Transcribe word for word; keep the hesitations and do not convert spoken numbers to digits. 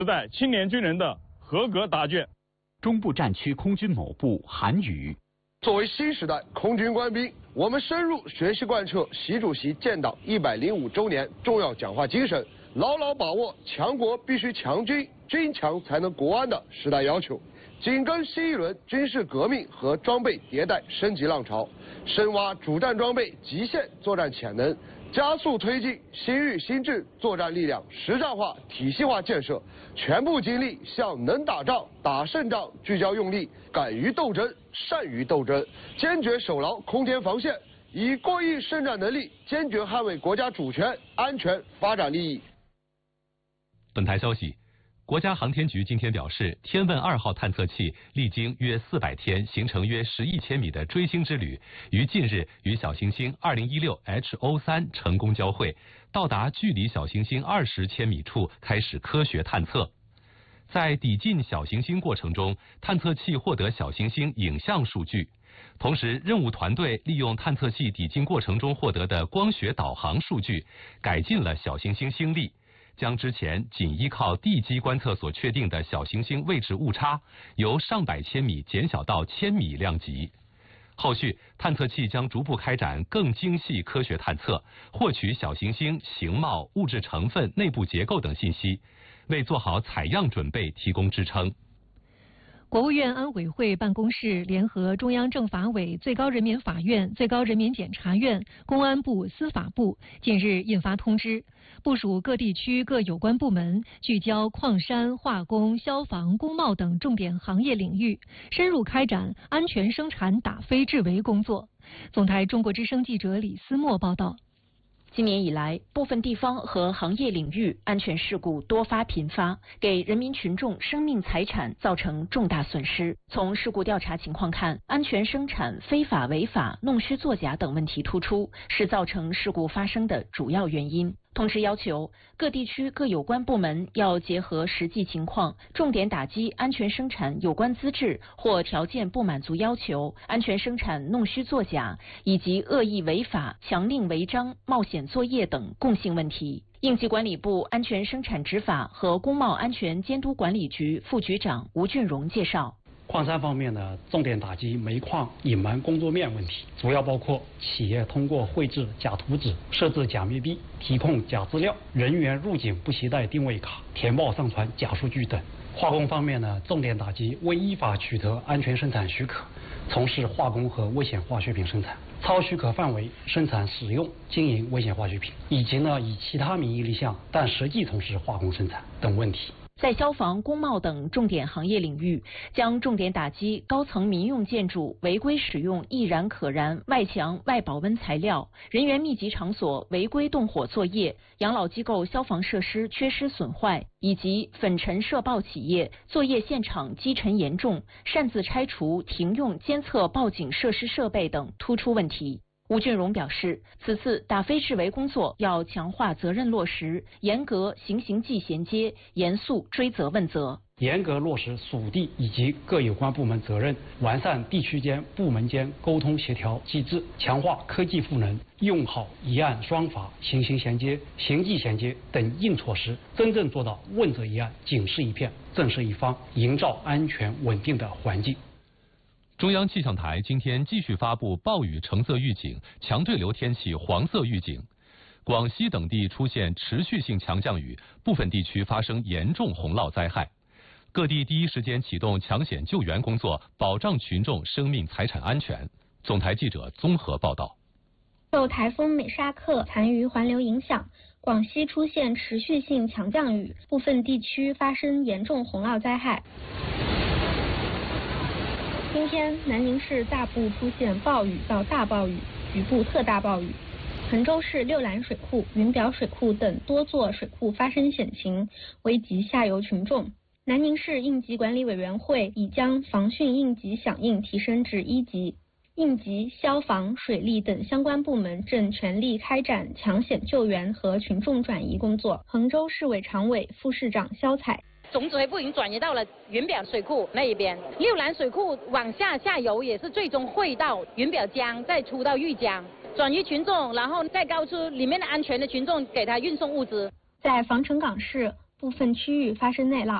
时代青年军人的合格答卷。 中部战区空军某部韩宇。 作为新时代空军官兵，我们深入学习贯彻习主席建党一百零五周年重要讲话精神，牢牢把握强国必须强军，军强才能国安的时代要求，紧跟新一轮军事革命和装备迭代升级浪潮，深挖主战装备极限作战潜能，加速推进新域新制作战力量实战化体系化建设，全部精力向能打仗、打胜仗聚焦用力，敢于斗争、善于斗争，坚决守牢空天防线，以过硬胜战能力坚决捍卫国家主权、安全、发展利益。 本台消息，国家航天局今天表示，天问二号探测器历经约四百天，行程约十亿千米的追星之旅，于近日与小行星二零一六 H O 三成功交会，到达距离小行星二十千米处，开始科学探测。在抵近小行星过程中，探测器获得小行星影像数据，同时任务团队利用探测器抵近过程中获得的光学导航数据，改进了小行星星力，将之前仅依靠地基观测所确定的小行星位置误差由上百千米减小到千米量级。后续探测器将逐步开展更精细科学探测，获取小行星形貌、物质成分、内部结构等信息，为做好采样准备提供支撑。 国务院安委会办公室联合中央政法委、最高人民法院、最高人民检察院、公安部、司法部近日印发通知，部署各地区各有关部门聚焦矿山、化工、消防、工贸等重点行业领域，深入开展安全生产打非治围工作。总台中国之声记者李思墨报道。 今年以来，部分地方和行业领域安全事故多发频发，给人民群众生命财产造成重大损失。从事故调查情况看，安全生产非法违法、弄虚作假等问题突出，是造成事故发生的主要原因。同时要求各地区各有关部门要结合实际情况，重点打击安全生产有关资质或条件不满足要求、安全生产弄虚作假以及恶意违法、强令违章、冒险作业等共性问题。应急管理部安全生产执法和工贸安全监督管理局副局长吴俊荣介绍。 矿山方面呢，重点打击煤矿隐瞒工作面问题，主要包括企业通过绘制假图纸、设置假密币、提供假资料、人员入境不携带定位卡、填报上传假数据等。化工方面呢，重点打击未依法取得安全生产许可，从事化工和危险化学品生产，超许可范围生产、使用、经营危险化学品，以及呢以其他名义立项但实际从事化工生产等问题。 在消防、工贸等重点行业领域，将重点打击高层民用建筑违规使用易燃可燃外墙外保温材料、人员密集场所违规动火作业、养老机构消防设施缺失损坏，以及粉尘涉爆企业作业现场积尘严重、擅自拆除停用监测报警设施设备等突出问题。吴俊荣表示，此次打非治围工作要强化责任落实，严格刑刑纪衔接，严肃追责问责， 严格落实属地以及各有关部门责任，完善地区间、部门间沟通协调机制，强化科技赋能，用好一案双罚、刑刑衔接、刑纪衔接等硬措施，真正做到问责一案、警示一片、正视一方，营造安全稳定的环境。 中央气象台今天继续发布暴雨橙色预警、强对流天气黄色预警，广西等地出现持续性强降雨，部分地区发生严重洪涝灾害。各地第一时间启动抢险救援工作，保障群众生命财产安全。总台记者综合报道。 受台风美沙克残余环流影响，广西出现持续性强降雨，部分地区发生严重洪涝灾害。今天，南宁市大部出现暴雨到大暴雨，局部特大暴雨。衡州市六兰水库、云表水库等多座水库发生险情，危及下游群众。南宁市应急管理委员会已将防汛应急响应提升至一级，应急、消防、水利等相关部门正全力开展抢险救援和群众转移工作。衡州市委常委、副市长肖彩。 总指挥部已经转移到了云表水库那一边，六兰水库往下下游也是最终汇到云表江，再出到玉江，转移群众，然后再告诉里面的安全的群众，给他运送物资。 在防城港市， 部分区域发生内涝。